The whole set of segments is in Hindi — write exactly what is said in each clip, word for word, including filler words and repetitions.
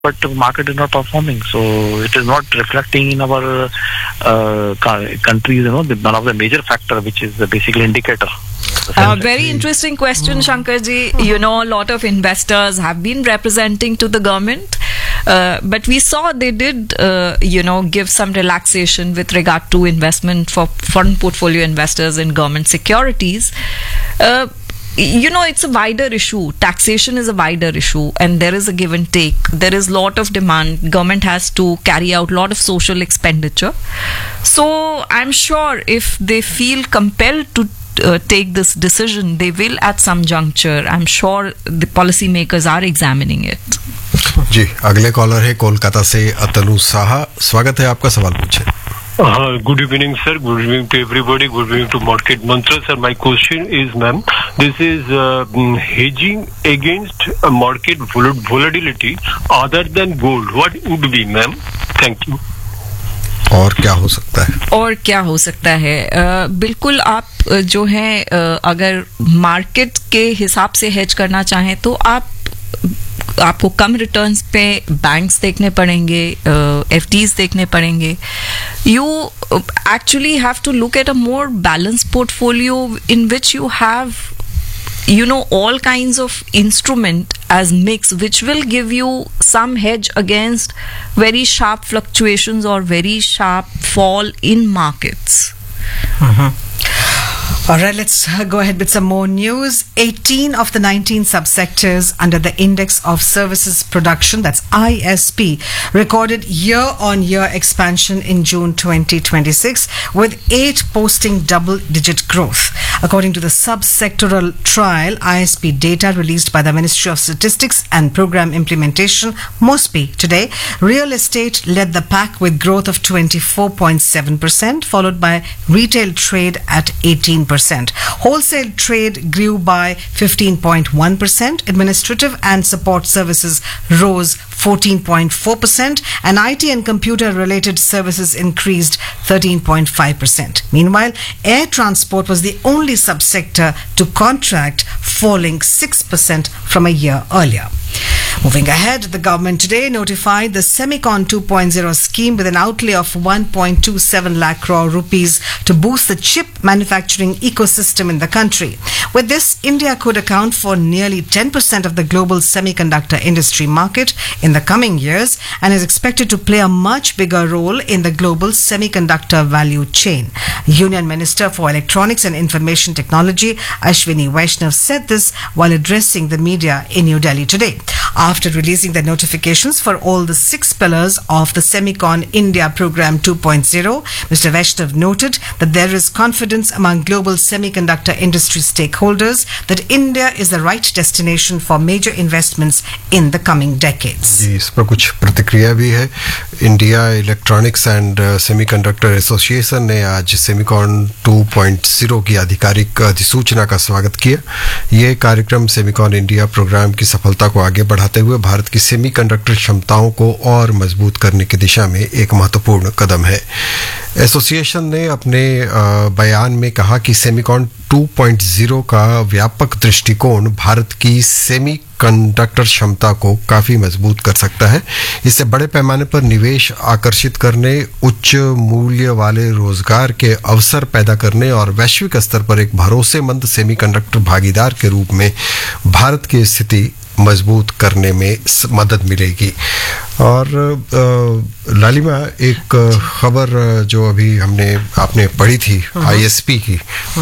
but the market is not performing, so it is not reflecting in our uh, countries, you know, the, one of the major factor, which is the basically indicator. Uh, very interesting question, mm. Shankarji. Mm. You know, a lot of investors have been representing to the government, uh, but we saw they did, uh, you know, give some relaxation with regard to investment for foreign portfolio investors in government securities. Uh, You know, it's a wider issue. Taxation is a wider issue, and there is a give and take. There is a lot of demand. Government has to carry out a lot of social expenditure. So I'm sure if they feel compelled to uh, take this decision, they will at some juncture. I'm sure the policymakers are examining it. जी, अगले कॉलर है कोलकाता से अतनु साहा. स्वागत है आपका, सवाल पूछे. Uh, good evening, sir. Good evening to everybody. Good evening to Market Mantra, sir. My question is, ma'am, this is uh, hedging against uh, market vol- volatility other than gold. What would be, ma'am? Thank you. और क्या हो सकता है? और क्या हो सकता है? uh, बिल्कुल आप uh, जो है uh, अगर मार्केट के हिसाब से हेज करना चाहें तो आप आपको कम रिटर्न्स पे बैंक्स देखने पड़ेंगे, एफडीज देखने पड़ेंगे. You actually have to look at a more balance portfolio in which you have, you know, all kinds of instrument as mix, which will give you some hedge against very sharp fluctuations or very sharp fall in markets. Mm-hmm. All right, let's go ahead with some more news. eighteen of the nineteen subsectors under the Index of Services Production, that's I S P, recorded year-on-year expansion in June twenty twenty-six, with eight posting double-digit growth. According to the subsectoral trial, I S P data released by the Ministry of Statistics and Program Implementation, MOSPI, today, real estate led the pack with growth of twenty-four point seven percent, followed by retail trade at eighteen percent. Wholesale trade grew by fifteen point one percent. Administrative and support services rose fourteen point four percent, and I T and computer-related services increased thirteen point five percent. Meanwhile, air transport was the only subsector to contract, falling six percent from a year earlier. Moving ahead, the government today notified the Semicon two point oh scheme with an outlay of one point two seven lakh crore rupees to boost the chip manufacturing ecosystem in the country. With this, India could account for nearly ten percent of the global semiconductor industry market in the coming years and is expected to play a much bigger role in the global semiconductor value chain. Union Minister for Electronics and Information Technology, Ashwini Vaishnav, said this while addressing the media in New Delhi today. After releasing the notifications for all the six pillars of the Semicon India Program two point oh, Mister Vaishnav noted that there is confidence among global semiconductor industry stakeholders that India is the right destination for major investments in the coming decades. जी, इस पर कुछ प्रतिक्रिया भी है. India electronics and semiconductor association ने आज सेमिकॉन टू पॉइंट oh की आधिकारिक अधिसूचना का स्वागत किया. ये कार्यक्रम सेमिकॉन इंडिया प्रोग्राम की सफलता को आगे बढ़ाते हुए भारत की सेमीकंडक्टर क्षमताओं को और मजबूत करने की दिशा में एक महत्वपूर्ण कदम है. एसोसिएशन ने अपने बयान में कहा कि सेमिकॉन टू पॉइंट oh का व्यापक दृष्टिकोण भारत की सेमी कंडक्टर क्षमता को काफी मजबूत कर सकता है. इससे बड़े पैमाने पर निवेश आकर्षित करने, उच्च मूल्य वाले रोजगार के अवसर पैदा करने और वैश्विक स्तर पर एक भरोसेमंद सेमीकंडक्टर भागीदार के रूप में भारत की स्थिति मजबूत करने में मदद मिलेगी. और लालिमा, एक खबर जो अभी हमने आपने पढ़ी थी आईएसपी की,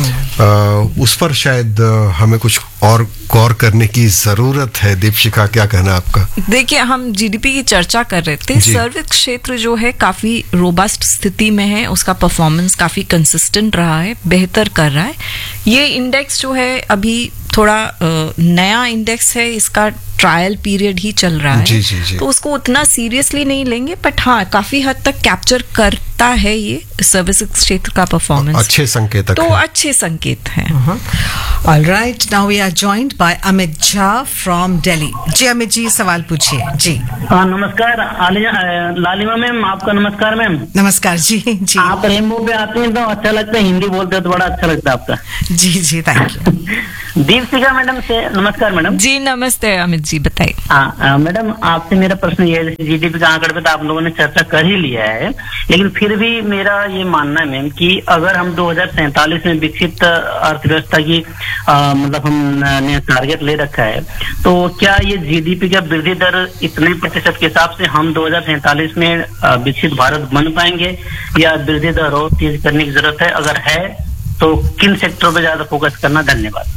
उस पर शायद हमें कुछ और गौर करने की जरूरत है. दीपशिखा, क्या कहना आपका? देखिए, हम जीडीपी की चर्चा कर रहे थे. सर्विस क्षेत्र जो है काफी रोबस्ट स्थिति में है, उसका परफॉर्मेंस काफी कंसिस्टेंट रहा है, बेहतर कर रहा है. ये इंडेक्स जो है अभी थोड़ा नया इंडेक्स है, इसका ट्रायल पीरियड ही चल रहा है. जी, जी, जी. तो उसको उतना सीरियसली नहीं लेंगे, बट हाँ काफी हद तक कैप्चर करता है ये सर्विसेज क्षेत्र का परफॉर्मेंस. अच्छे संकेत तो अच्छे संकेत हैं. All right, now we are joined by Amit Jha from Delhi. जी अमित जी, सवाल पूछिए. जी हाँ, नमस्कार लालिमा मैम. आपका नमस्कार मैम. नमस्कार जी. जी, आप रेनबो पे आते हैं तो अच्छा लगता है, हिंदी बोलते हैं तो बड़ा अच्छा लगता है आपका. जी जी, थैंक यू. दीपशिखा मैडम से नमस्कार मैडम। जी नमस्ते अमित जी, बताइए। हाँ मैडम, आपसे मेरा प्रश्न ये है, जीडीपी का आंकड़े पे तो आप लोगों ने चर्चा कर ही लिया है, लेकिन फिर भी मेरा ये मानना है मैम कि अगर हम दो हजार सैंतालीस में विकसित अर्थव्यवस्था की आ, मतलब हमने टारगेट ले रखा है, तो क्या ये जीडीपी का वृद्धि दर इतने प्रतिशत के हिसाब से हम दो हजार सैंतालीस में विकसित भारत बन पाएंगे, या वृद्धि दर और तेज करने की जरूरत है? अगर है तो किन सेक्टरों पर ज्यादा फोकस करना? धन्यवाद।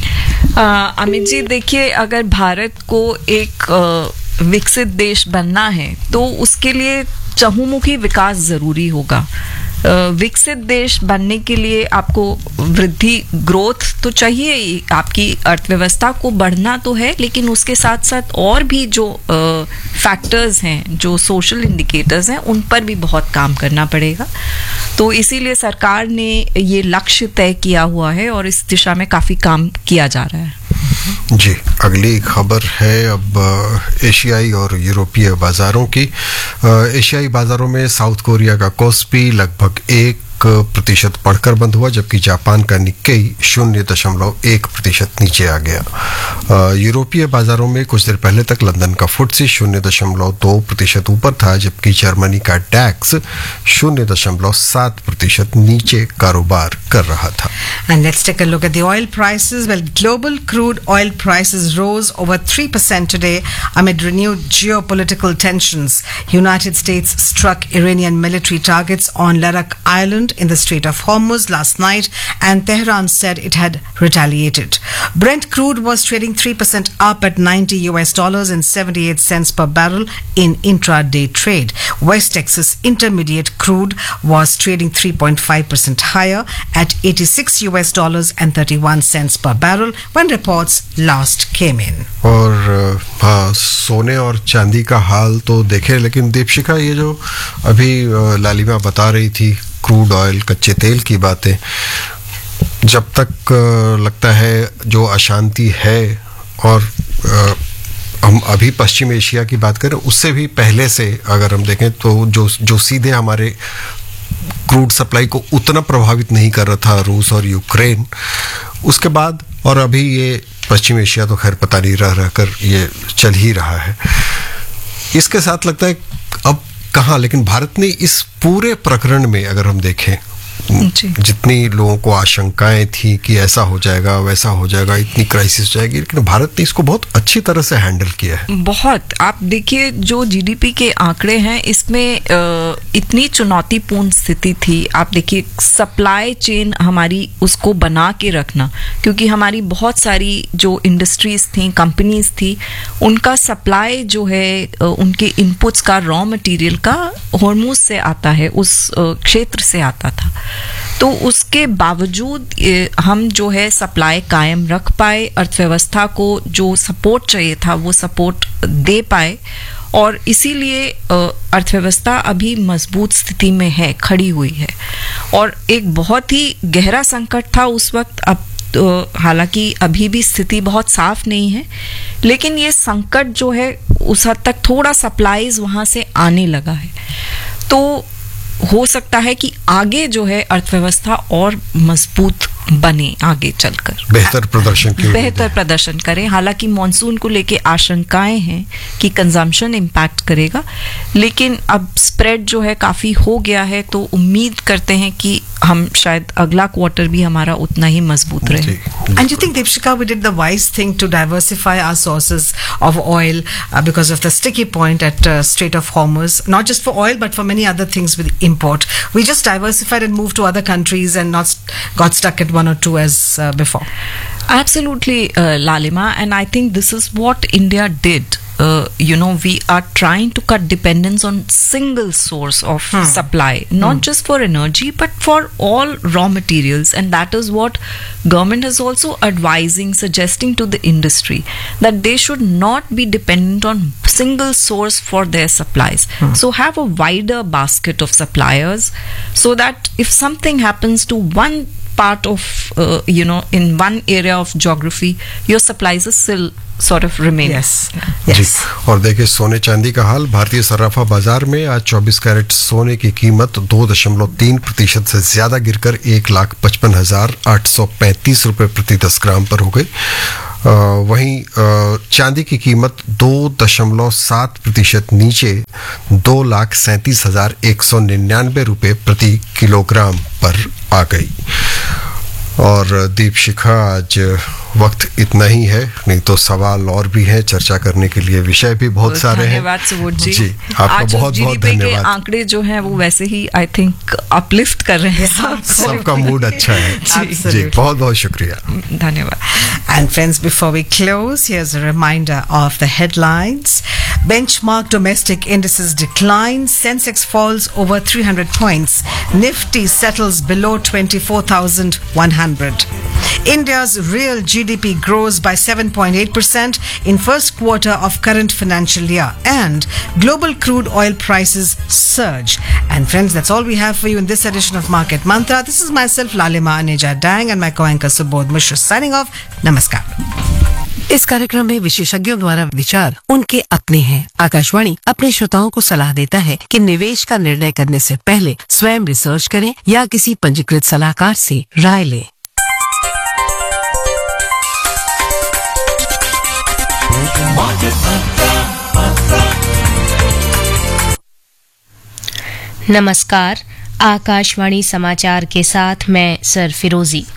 अमित जी देखिए, अगर भारत को एक आ, विकसित देश बनना है तो उसके लिए चहुमुखी विकास जरूरी होगा। विकसित देश बनने के लिए आपको वृद्धि, ग्रोथ तो चाहिए ही, आपकी अर्थव्यवस्था को बढ़ना तो है, लेकिन उसके साथ साथ और भी जो फैक्टर्स हैं, जो सोशल इंडिकेटर्स हैं, उन पर भी बहुत काम करना पड़ेगा। तो इसीलिए सरकार ने ये लक्ष्य तय किया हुआ है और इस दिशा में काफ़ी काम किया जा रहा है। जी, अगली खबर है अब एशियाई और यूरोपीय बाजारों की। एशियाई बाजारों में साउथ कोरिया का कोस्पी लगभग एक प्रतिशत बढ़कर बंद हुआ, जबकि जापान का निक्केई शून्य दशमलव एक प्रतिशत नीचे आ गया। यूरोपीय बाजारों में कुछ देर पहले तक लंदन का फुट्सी शून्य दशमलव दो प्रतिशत ऊपर था, जबकि जर्मनी का डैक्स शून्य दशमलव सात प्रतिशत नीचे कारोबार कर रहा था। And let's take a look at the oil prices. Well, global crude oil prices rose over three percent today amid renewed geopolitical tensions. United States struck Iranian military targets on Larak Island in the Strait of Hormuz last night, and Tehran said it had retaliated. Brent crude was trading three percent up at ninety U S dollars and seventy-eight cents per barrel in intraday trade. West Texas Intermediate crude was trading three point five percent higher at eighty-six U S dollars and thirty-one cents per barrel when reports last came in. और हाँ, सोने और चांदी का हाल तो देखे, लेकिन दीपशिखा ये जो अभी लालिमा बता रही थी क्रूड ऑयल, कच्चे तेल की बातें, जब तक लगता है जो अशांति है, और हम अभी पश्चिम एशिया की बात करें, उससे भी पहले से अगर हम देखें तो जो जो सीधे हमारे क्रूड सप्लाई को उतना प्रभावित नहीं कर रहा था, रूस और यूक्रेन, उसके बाद और अभी ये पश्चिम एशिया तो खैर पता नहीं रह रह कर ये चल ही रहा है। इसके साथ लगता है अब कहाँ, लेकिन भारत ने इस पूरे प्रकरण में अगर हम देखें, जितनी लोगों को आशंकाएं थी कि ऐसा हो जाएगा, वैसा हो जाएगा, इतनी क्राइसिस हो जाएगी, लेकिन भारत ने इसको बहुत अच्छी तरह से हैंडल किया है। बहुत, आप देखिए जो जीडीपी के आंकड़े हैं, इसमें इतनी चुनौतीपूर्ण स्थिति थी। आप देखिए सप्लाई चेन हमारी, उसको बना के रखना, क्योंकि हमारी बहुत सारी जो इंडस्ट्रीज थी, कंपनीज थी, उनका सप्लाई जो है, उनके इनपुट्स का, रॉ मटेरियल का हॉर्मुज से आता है, उस क्षेत्र से आता था। तो उसके बावजूद हम जो है सप्लाई कायम रख पाए, अर्थव्यवस्था को जो सपोर्ट चाहिए था वो सपोर्ट दे पाए, और इसीलिए अर्थव्यवस्था अभी मजबूत स्थिति में है, खड़ी हुई है। और एक बहुत ही गहरा संकट था उस वक्त, अब तो हालांकि अभी भी स्थिति बहुत साफ नहीं है, लेकिन ये संकट जो है उस हद तक थोड़ा सप्लाईज वहाँ से आने लगा है। तो हो सकता है कि आगे जो है अर्थव्यवस्था और मजबूत बने, आगे चलकर बेहतर प्रदर्शन की बेहतर प्रदर्शन करें। हालांकि मॉनसून को लेके आशंकाएं हैं कि कंजम्पशन इम्पैक्ट करेगा, लेकिन अब स्प्रेड जो है काफी हो गया है, तो उम्मीद करते हैं कि हम शायद अगला क्वार्टर भी हमारा उतना ही मजबूत रहे। And you think, Deepshika, we did the wise thing to diversify our sources of oil uh, because of the sticky point at uh, Strait of Hormuz, not just for oil but for many other things with import. We just diversified and moved to other countries and not st- got stuck at one or two as uh, before. Absolutely, uh, Lalima, and I think this is what India did. Uh, you know, we are trying to cut dependence on single source of hmm. supply, not hmm. just for energy but for all raw materials, and that is what government is also advising, suggesting to the industry that they should not be dependent on single source for their supplies. Hmm. So have a wider basket of suppliers, so that if something happens to one part of uh, you know in one area of geography, your supplies are still sort of remain. Yes. Ji. Yes. और देखिए सोने चांदी का हाल। भारतीय सर्राफा बाजार में आज चौबीस कैरेट सोने की कीमत दो दशमलव तीन प्रतिशत से ज्यादा गिरकर एक लाख पचपन हजार आठ सौ पैंतीस रुपए प्रति दस ग्राम पर हो गई। आ, वहीं आ, चांदी की कीमत दो दशमलव सात प्रतिशत नीचे दो लाख सैंतीस हजार एक सौ निन्यानवे रुपये प्रति किलोग्राम पर आ गई। और दीप शिखा, आज वक्त इतना ही है, नहीं तो सवाल और भी हैं, चर्चा करने के लिए विषय भी बहुत सारे हैं। धन्यवाद सुबोध जी। जी, आपका आज बहुत बहुत जीडीपी के धन्यवाद। आंकड़े जो हैं वो वैसे ही आई थिंक अपलिफ्ट कर रहे हैं सबको। सबका मूड अच्छा है। जी, बहुत बहुत शुक्रिया। धन्यवाद। And friends, before we close, here's a reminder of the headlines. Benchmark domestic indices decline. Sensex falls over three hundred points. Nifty settles below twenty-four thousand one hundred. India's real G D P grows by seven point eight percent in first quarter of current financial year. And global crude oil prices surge. And friends, that's all we have for you in this edition of Market Mantra. This is myself, Lalima Aneja Dang, and my co-anchor Subodh Mishra signing off. Namaskar. इस कार्यक्रम में विशेषज्ञों द्वारा विचार उनके अपने हैं। आकाशवाणी अपने श्रोताओं को सलाह देता है कि निवेश का निर्णय करने से पहले स्वयं रिसर्च करें या किसी पंजीकृत सलाहकार से राय लें। नमस्कार, आकाशवाणी समाचार के साथ मैं सर फिरोजी।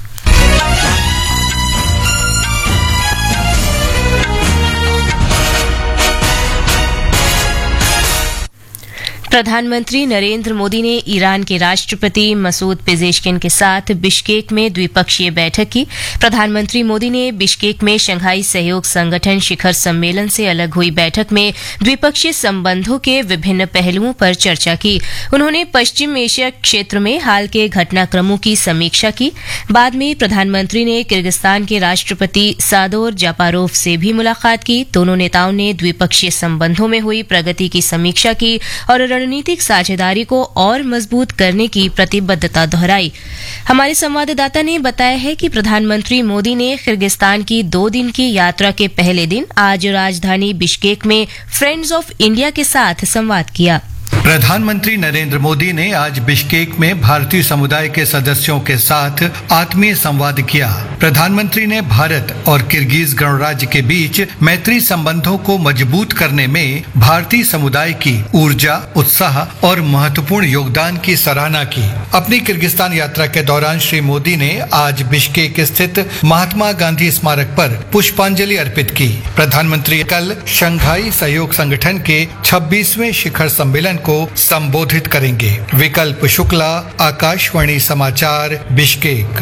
प्रधानमंत्री नरेंद्र मोदी ने ईरान के राष्ट्रपति मसूद पेजेशकिन के साथ बिश्केक में द्विपक्षीय बैठक की। प्रधानमंत्री मोदी ने बिश्केक में शंघाई सहयोग संगठन शिखर सम्मेलन से अलग हुई बैठक में द्विपक्षीय संबंधों के विभिन्न पहलुओं पर चर्चा की। उन्होंने पश्चिम एशिया क्षेत्र में हाल के घटनाक्रमों की समीक्षा की। बाद में प्रधानमंत्री ने किर्गिस्तान के राष्ट्रपति सादोर जापारोव से भी मुलाकात की। दोनों नेताओं ने द्विपक्षीय संबंधों में हुई प्रगति की समीक्षा की और रणनीतिक साझेदारी को और मजबूत करने की प्रतिबद्धता दोहराई। हमारे संवाददाता ने बताया है कि प्रधानमंत्री मोदी ने किर्गिस्तान की दो दिन की यात्रा के पहले दिन आज राजधानी बिश्केक में फ्रेंड्स ऑफ इंडिया के साथ संवाद किया। प्रधानमंत्री नरेंद्र मोदी ने आज बिश्केक में भारतीय समुदाय के सदस्यों के साथ आत्मीय संवाद किया। प्रधानमंत्री ने भारत और किर्गिज गणराज्य के बीच मैत्री संबंधों को मजबूत करने में भारतीय समुदाय की ऊर्जा, उत्साह और महत्वपूर्ण योगदान की सराहना की। अपनी किर्गिस्तान यात्रा के दौरान श्री मोदी ने आज बिश्केक स्थित महात्मा गांधी स्मारक पर पुष्पांजलि अर्पित की। प्रधानमंत्री कल शंघाई सहयोग संगठन के छब्बीसवें शिखर सम्मेलन को संबोधित करेंगे। विकल्प शुक्ला, आकाशवाणी समाचार, बिश्केक।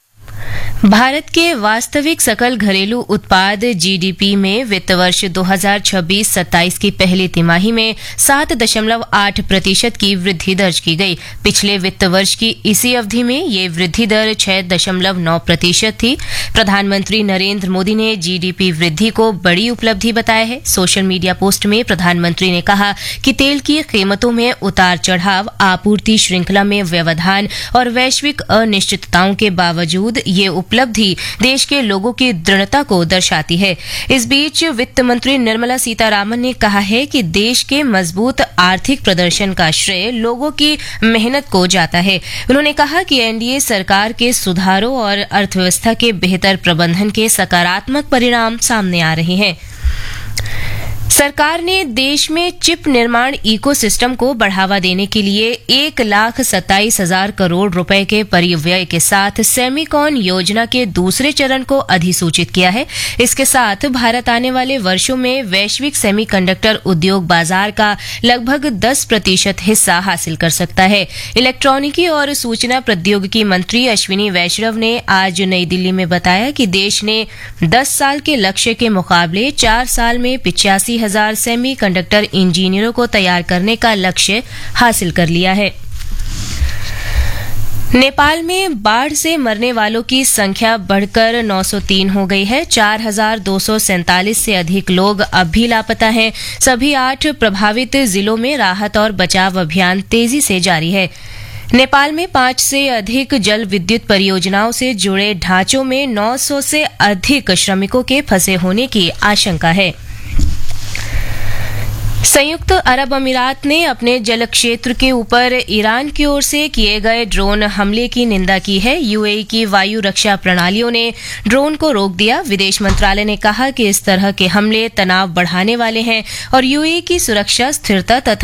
भारत के वास्तविक सकल घरेलू उत्पाद जीडीपी में वित्त वर्ष दो हज़ार छब्बीस सत्ताईस की पहली तिमाही में सात दशमलव आठ प्रतिशत की वृद्धि दर्ज की गई। पिछले वित्त वर्ष की इसी अवधि में ये वृद्धि दर छह दशमलव नौ प्रतिशत थी। प्रधानमंत्री नरेंद्र मोदी ने जीडीपी वृद्धि को बड़ी उपलब्धि बताया है। सोशल मीडिया पोस्ट में प्रधानमंत्री ने कहा कि तेल की कीमतों में उतार चढ़ाव, आपूर्ति श्रृंखला में व्यवधान और वैश्विक अनिश्चितताओं के बावजूद ये उपलब्धि देश के लोगों की दृढ़ता को दर्शाती है। इस बीच वित्त मंत्री निर्मला सीतारामन ने कहा है कि देश के मजबूत आर्थिक प्रदर्शन का श्रेय लोगों की मेहनत को जाता है। उन्होंने कहा कि एनडीए सरकार के सुधारों और अर्थव्यवस्था के बेहतर प्रबंधन के सकारात्मक परिणाम सामने आ रहे हैं। सरकार ने देश में चिप निर्माण इकोसिस्टम को बढ़ावा देने के लिए एक लाख सत्ताईस हजार करोड़ रुपए के परिव्यय के साथ सेमीकॉन योजना के दूसरे चरण को अधिसूचित किया है। इसके साथ भारत आने वाले वर्षों में वैश्विक सेमीकंडक्टर उद्योग बाजार का लगभग दस प्रतिशत हिस्सा हासिल कर सकता है। इलेक्ट्रॉनिकी और सूचना प्रौद्योगिकी मंत्री अश्विनी वैष्णव ने आज नई दिल्ली में बताया कि देश ने दस साल के लक्ष्य के मुकाबले चार साल में पिचासी हजार सेमी कंडक्टर इंजीनियरों को तैयार करने का लक्ष्य हासिल कर लिया है। नेपाल में बाढ़ से मरने वालों की संख्या बढ़कर नौ सौ तीन हो गई है। चार हजार दो सौ सैंतालीस से अधिक लोग अब भी लापता हैं। सभी आठ प्रभावित जिलों में राहत और बचाव अभियान तेजी से जारी है। नेपाल में पांच से अधिक जल विद्युत परियोजनाओं से जुड़े ढांचों में नौ सौ से अधिक श्रमिकों के फंसे होने की आशंका है। संयुक्त अरब अमीरात ने अपने जल क्षेत्र के ऊपर ईरान की ओर से किए गए ड्रोन हमले की निंदा की है। यूएई की वायु रक्षा प्रणालियों ने ड्रोन को रोक दिया। विदेश मंत्रालय ने कहा कि इस तरह के हमले तनाव बढ़ाने वाले हैं और यूएई की सुरक्षा, स्थिरता तथा